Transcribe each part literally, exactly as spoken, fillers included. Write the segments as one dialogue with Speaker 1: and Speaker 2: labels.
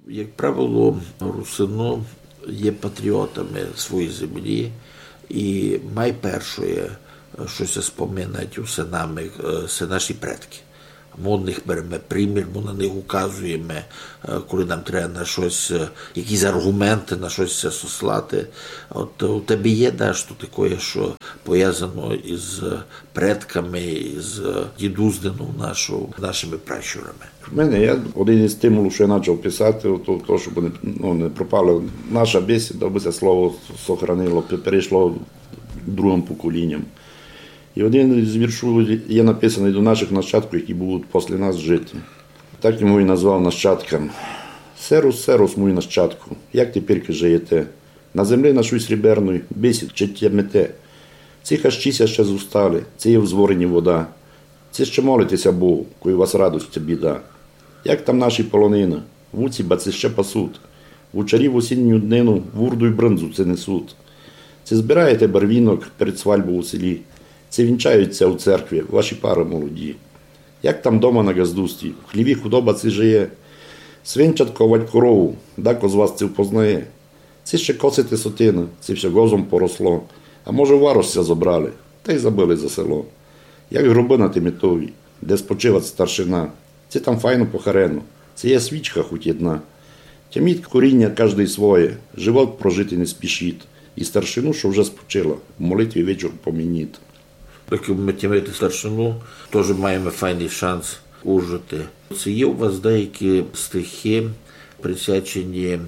Speaker 1: Як правило, русино є патріотами своєї землі і найперше, щось споминають усе нами, це наші предки. Ми у них беремо примір, ми на них указуємо, коли нам треба на щось, якісь аргументи, на щось сослати. От у тебе є, да, що таке, що пов'язано із предками, із дідуздину нашу, нашими пращурами?
Speaker 2: В мене є один із стимулів, що я почав писати, то, то щоб не, ну, не пропало наша бесіда, аби це слово сохранило, перейшло другим поколінням. І один з віршів є написаний до наших нащадків, які будуть після нас жити. Так йому і назвав нащадкам. «Серус, серус, мій нащадку, як тепер живете? На землі нашої сріберної бесід чи тямете? Ці хащіся ще зустали, це є в зворені вода. Це ще молитеся Богу, коли у вас радость біда. Як там наші полонини? Вуці баці ще пасуть. Вучарі в осінню днину вурду й бринзу це несуть. Це збираєте барвінок перед свадьбою у селі. Це вінчаються у церкві, ваші пари молоді. Як там дома на газдусті, в хліві худоба це жиє. Свинчат ковать корову, дако з вас це впознає. Це ще косите сотини, це все гозом поросло. А може варосся забрали, та й забили за село. Як гроби на тимітові, де спочивать старшина. Це там файно похарено, це є свічка хоч одна. Тяміть коріння кожний своє, живот прожити не спішіть. І старшину, що вже спочила, в молитві вечір помініть.
Speaker 1: Поки ми тямити старшину, теж маємо файний шанс ужити. Це є у вас деякі стихи, присвячені,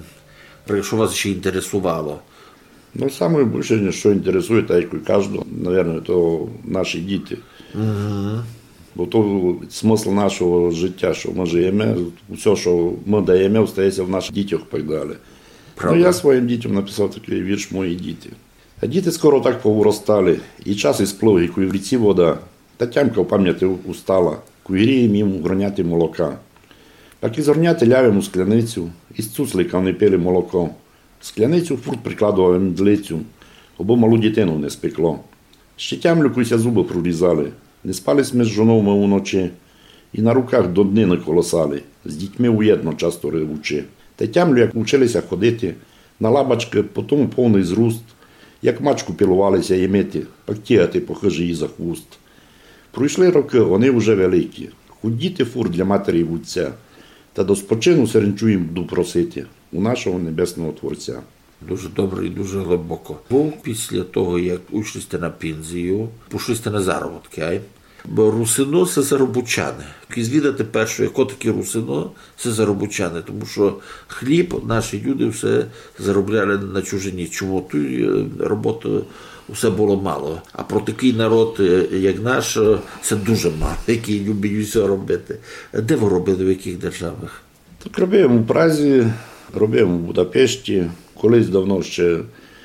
Speaker 1: що вас ще інтересувало?
Speaker 2: Ну, саме більше, що інтересує, так як і кожного, мабуть, то наші діти.
Speaker 1: Угу.
Speaker 2: Бо то смисл нашого життя, що ми живемо, все, що ми даємо, стається в наших дітях і так далі. Ну, я своїм дітям написав такий вірш «Мої діти». А діти скоро так повиростали, і час із плуги, куй в ріці вода, та тямка в пам'яті устала, куй грієм їм горняти молока. Так і зорняти лявим у скляницю, із цуцлика вони пили молоко. Скляницю фурт прикладував мдлицю, або малу дитину не спекло. Ще тямлю куйся зуби прорізали, не спали ми з жоною ми уночі, і на руках до днини колосали, з дітьми уєдно часто ревучи. Та тямлю, як вчилися ходити, на лабачки, потім повний зруст, як мачку пілувалися їмити, пактігати по хижі за хвост. Пройшли роки, вони вже великі, худіти фур для матері і вуця, та до спочину серенчу їм буду просити у нашого небесного Творця.
Speaker 1: Дуже добре і дуже глибоко. Бо після того, як уйшлися на пенсію, пішли на заробітки, ай? Бо русино – це заробучани. Звідати перше, яко таке русино – це заробучани. Тому що хліб наші люди все заробляли на чужині. Чому? Тут роботи все було мало. А про такий народ, як наш, це дуже мало, який любить все робити. Де ви робили, в яких державах?
Speaker 2: Так робимо у Празі, робимо в Будапешті. Колись давно ще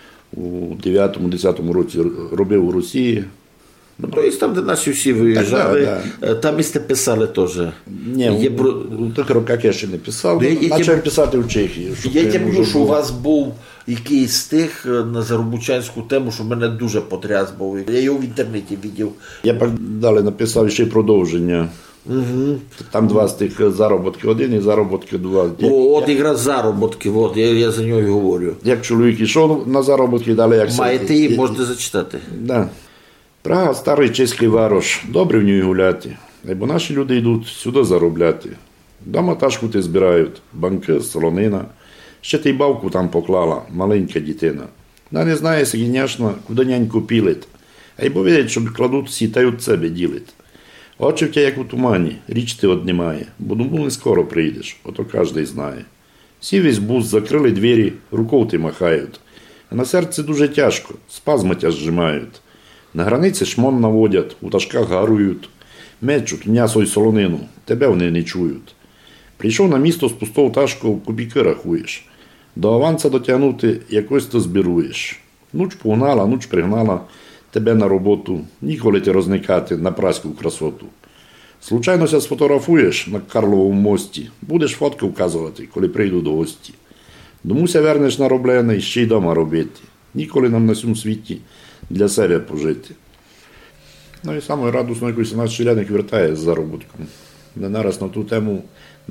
Speaker 2: у дев'ятому-десятому році робив у Росії.
Speaker 1: Ну, то є там, де наші всі виїжджали, так, да, там місце писали теж.
Speaker 2: Ні, є... у тих роках я ще не писав,
Speaker 1: я, я
Speaker 2: почав
Speaker 1: тя...
Speaker 2: писати в Чехії.
Speaker 1: Я тямлю, що у вас був якийсь стих на заробучанську тему, що мене дуже потряс був. Я його в інтернеті бачив.
Speaker 2: Я далі написав ще й продовження.
Speaker 1: Угу.
Speaker 2: Там два стих заробітки один і заробітки два.
Speaker 1: О, от якраз заробітки, от, я, я за нього і говорю.
Speaker 2: Як чоловік йшов на заробітки, далі як...
Speaker 1: Маєте її, можете зачитати.
Speaker 2: Да. Прага – старий чеський варош, добре в ній гуляти, бо наші люди йдуть сюди заробляти. Дома ташку ти збирають, банки, солонина, ще ти й бавку там поклала, маленька дитина. Вона не знає, звісно, куди няньку пілить, а й бо видять, що кладуть всі та й від себе ділить. Очі в тебе, як у тумані, річ ти от немає, бо думав, не скоро прийдеш, ото кожний знає. Всі весь бус, закрили двері, рукою ти махають, а на серце дуже тяжко, спазми тя зжимають. На границі шмон наводять, у ташках гарують, мечуть м'ясо й солонину, тебе вони не чують. Прийшов на місто з пустого ташку, кубіки рахуєш. До аванса дотягнути якось то збіруєш. Нуч погнала, нуч пригнала тебе на роботу, ніколи ти розникати на праську красоту. Случайно ся сфотографуєш на Карловому мості, будеш фотки вказувати, коли прийду до гості. Домуся вернеш нароблене і ще й дома робити. Ніколи нам на цьому світі для себе пожити. Ну і саме радосно якось наш селяник вертає з заробітком. Ми нараз на ту тему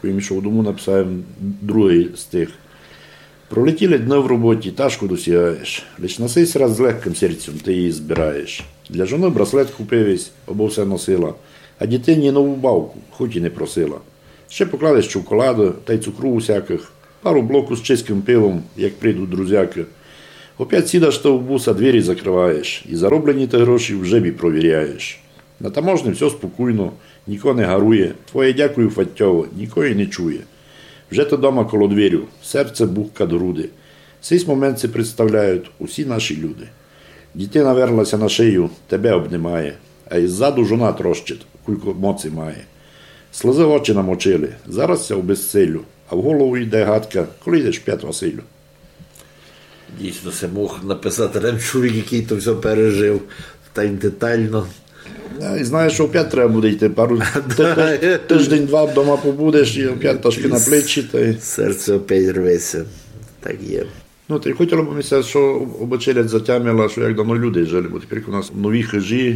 Speaker 2: коли йшов дому, написав другий стих. Пролетіли дни в роботі, тяжко досягаєш. Лиш на сей раз з легким серцем ти її збираєш. Для жони браслет купивись, або все носила, а дитині нову бавку, хоч і не просила. Ще покладеш чоколаду та й цукру усяких, пару блоку з чистим пивом, як прийдуть друзяки. Опять сідаш та в буса, двері закриваєш, і зароблені ти гроші в жебі провіряєш. На таможні все спокійно, ніхто не гарує, твоє дякую фаттьово, ніхто і не чує. Вже то дома коло двірю, серце бухка до груди. Цей момент це представляють усі наші люди. Дитина верлася на шию, тебе обнімає, а іззаду жона трощить, кулько моці має. Сльози в очі намочили, зараз це в безсилю, а в голову йде гадка, коли йдеш п'ять Василю.
Speaker 1: Дійсно, це мог написати там чоловік, який то все пережив так детально.
Speaker 2: І знаєш, що опять треба буде йти, пару тиждень-два вдома побудеш і опять ташки на плечі. Та...
Speaker 1: Серце опять рветься, так є.
Speaker 2: Ну, та й хотіло б місце, що обочерять затямила, що як давно люди жили, бо тепер у нас нові хижі,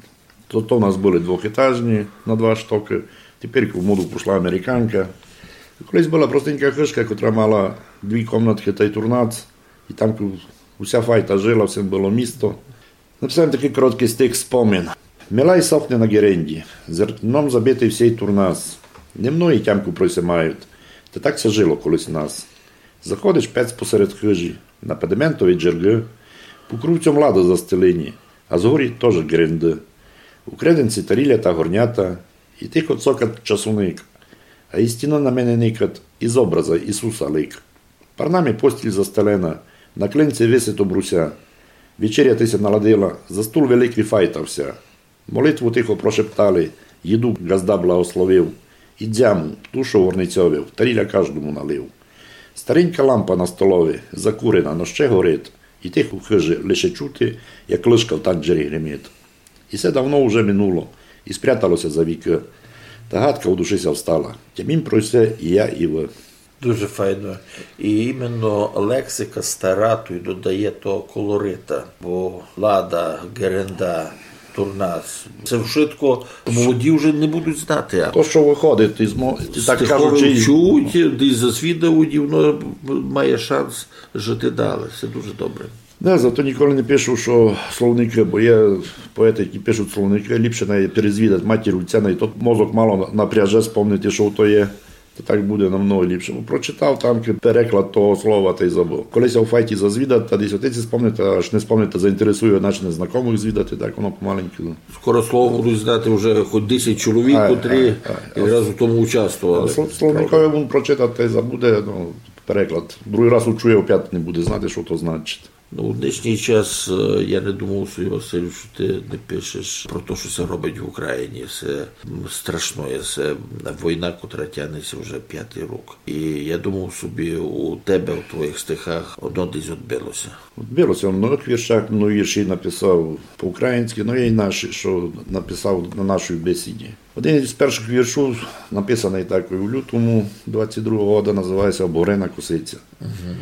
Speaker 2: то, то у нас були двохетажні на два штоки, тепер в моду пішла американка. Колись була простенька хижка, яка мала дві кімнатки та й турнац, і там уся файта жила, всім було місто. Написав такий короткий стих спомін. Милай сохне на геренді, зерном забитий всій турнас. Не мною тямку просимають, та так це жило колись нас. Заходиш пець посеред хижі, на педиментові джерги, по круцю младо застелині, а згорі теж гренди. У креденці таріля та горнята, і тихо цокат часуник, а і стіна на мене никат, із образа Ісуса лик. Парнами постіль застелена, на клинці висить обруся. Вечерятися наладила, за стул великий файтався. Молитву тихо прошептали, їду газда благословив. І дзяму, тушу горницьовив, таріля кожному налив. Старенька лампа на столові, закурена, но ще горить. І тихо в хижі лише чути, як лишка в танджері гримить. І все давно вже минуло, і спряталося за віки. Та гадка в душися встала. Тямім про все і я, і ви.
Speaker 1: Дуже файно. І іменно лексика стара тут додає того колорита, бо лада, геренда, турнас. Це вшитко молоді вже не будуть знати.
Speaker 2: То, що виходить, із мо... так
Speaker 1: кажучи, чують, десь засвідують, і воно має шанс жити далі. Це дуже добре.
Speaker 2: Да, зато ніколи не пишу, що словники, бо є поети, які пишуть словники, ліпше не перезвідати матір Люцяна, і тут мозок мало напряже спомнити, що то є. То так буде намного ліпше. Бо прочитав там переклад того слова та й забув. Колись я у файті зазвідати, та десь отеці спомнити, аж не спомнити, заінтересує наших незнайомих звідати, так воно помаленьку.
Speaker 1: Скоро слово будуть знати вже хоч десять чоловік, котрі якраз у тому участвували.
Speaker 2: Словникові він прочитати та й забуде, ну, переклад. Другий раз учує, опять не буде знати, що то значить.
Speaker 1: Ну, у днішній час я не думав, Сергій Васильович, що ти не пишеш про те, що це робить в Україні. Це страшно, це війна, котра тягнеться вже п'ятий рік. І я думав собі, у тебе, у твоїх стихах, одно десь відбилося.
Speaker 2: Відбилося, в многих віршах, ну, вірші написав по-українськи, ну, є й наші, що написав на нашій бесіді. Один із перших віршів, написаний так у лютому двадцять другого року, називається «Обгорена косиця». Угу.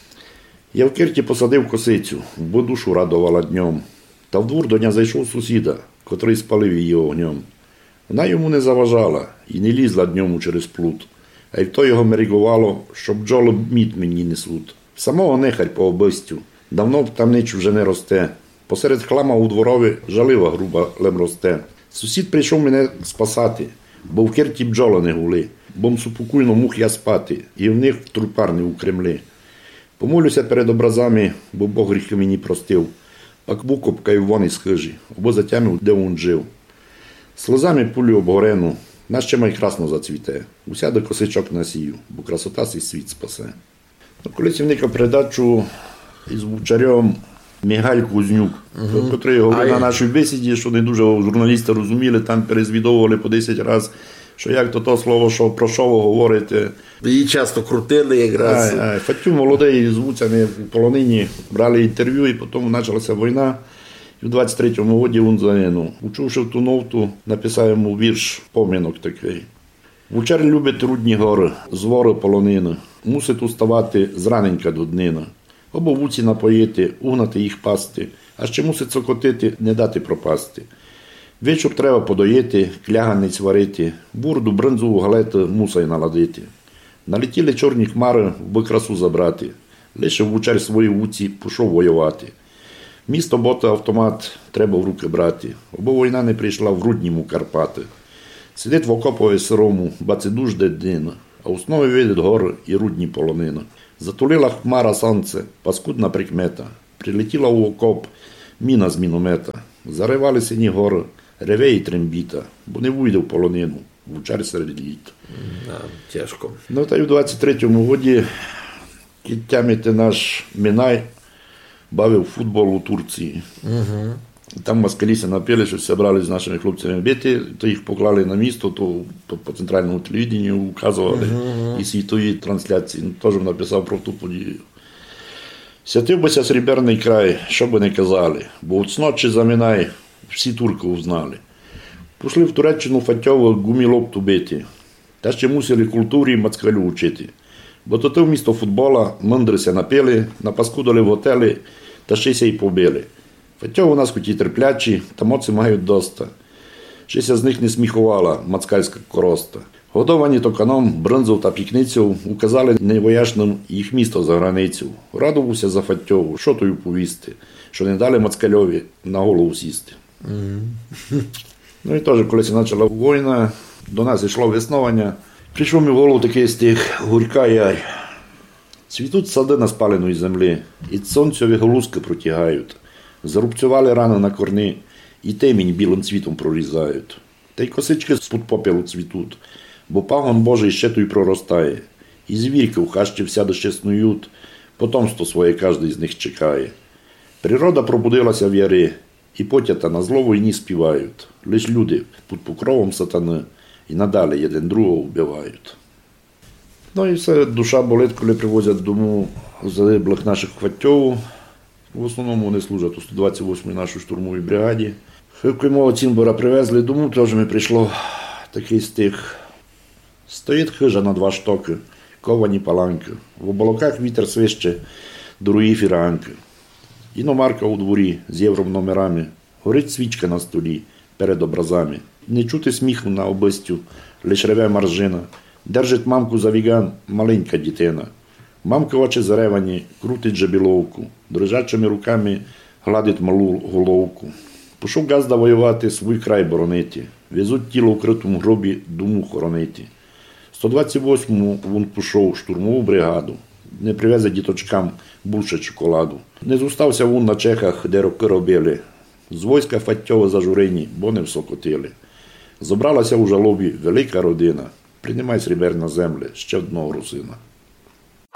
Speaker 2: Я в Кирті посадив косицю, бо душу радувала днем. Та в двор до ня зайшов сусіда, котрий спалив її огнем. Вона йому не заважала і не лізла днем через плут, а й в то його мерігувало, що бджоли мід мені несуть. Самого нехарь по обистю, давно в тамничу вже не росте. Посеред хлама у дворові жалива груба лем росте. Сусід прийшов мене спасати, бо в Кирті бджоли не гули, бом супокійно мух я спати, і в них трупарни у Кремлі. Помолюся перед образами, бо Бог гріхи мені простив. Пак викопкаю вон із хижі, або затямив, де він жив. Сльозами пулю обгорену, нас ще май красно зацвіте. Уся до косичок насію, бо красота свій світ спасе. Ну, колись вникав передачу із вовчарем Мігаль Кузнюк, угу. котрий говорив на нашій бесіді, що не дуже журналісти розуміли, там перезвідовували по десять разів, що як то то слово, що про що ви говорите.
Speaker 1: Її часто крутили якраз.
Speaker 2: Ай, ай. Фаттю молодий з вуцями в полонині брали інтерв'ю, і потім почалася війна. І в двадцять третьому році він загинув. Учувши в ту ноуту, написав йому вірш, помінок такий. Вучар любить трудні гори, звори полонини. Мусить уставати зраненька до днина. Або вуці напоїти, угнати їх пасти, а ще мусить цокотити, не дати пропасти. Вечір треба подоїти, кляганець варити, бурду, бринзу, галети мусай наладити. Налетіли чорні хмари, би красу забрати. Лише вучар свої вуці пішов воювати. Місто бота автомат треба в руки брати, бо війна не прийшла в Рудніму Карпати. Сидить в окопові сирому, бацидуж жде днина, а у снові видить гори і Рудні полонина. Затулила хмара сонце, паскудна прикмета, прилетіла у окоп міна з міномета. Заривали сині гори, реве і трембіта, бо не вийде в полонину, вучар серед літа.
Speaker 1: Да, тяжко.
Speaker 2: Ну та й у двадцять третьому годі кітямити наш Мінай бавив футбол у Турції.
Speaker 1: Угу.
Speaker 2: Там москаліся напили, що зібрали з нашими хлопцями бити, то їх поклали на місто, то по, по центральному телевіденню указували uh-huh. і світові трансляції. Ну, теж написав про ту подію. Святив бися Сріберний край, що би не казали, бо от сночі замінай, всі турки узнали. Пішли в Туреччину Фатьово гумілопту бити, та ще мусили культурі мацкалю учити. Бо то те в місто футбола, мандрися напили, напаскудили в готелі, та ще ся й побили. Фатьово у нас хоч і терплячі, та моці мають доста. Щеся з них не сміхувала мацкальська короста. Годовані токаном, бринзов та пікницю указали невояшним їх місто за границю. Радувався за Фатьову, що тою повісти, що не дали мацкальові на голову сісти. Mm. Ну і теж, коли се почала війна, до нас йшло веснування, прийшов мені в голову такий стих «Гурька ярь». Цвітуть сади на спаленої землі, і сонцеві галузки протягають. Зарубцювали рани на корни, і темінь білим цвітом прорізають. Та й косички з-під попелу цвітуть, бо пагон Божий ще той проростає. І звірки в хащі всяде ще снують, потомство своє кожний з них чекає. Природа пробудилася в яри, і потята на зло війні співають. Лиш люди під покровом сатани і надалі один другого вбивають. Ну і все, душа болить, коли привозять дому загиблих наших Фатьову. В основному вони служать у сто двадцять восьмій нашій штурмовій бригаді. Коли Цімбора привезли дому, теж ми прийшло такий стих. Стоїть хижа на два штоки, ковані паланки. В оболоках вітер свище, дорогі фіранки. Іномарка у дворі з єврономерами. Горить свічка на столі перед образами. Не чути сміху на обистю, лиш реве маржина. Держить мамку за віган маленька дитина. Мамка очі заревані, крутить жебіловку, дрижачими руками гладить малу головку. Пішов газда воювати, свій край боронити, везуть тіло в критому гробі, думу хоронити. сто двадцять восьмому він пішов штурмову бригаду, не привезе діточкам більше чоколаду. Не зустався він на чехах, де роки робили, з войска Фатьова зажурені, бо не всокотили. Зобралася у жалобі велика родина, приймай Сріберна земля, ще одного русина.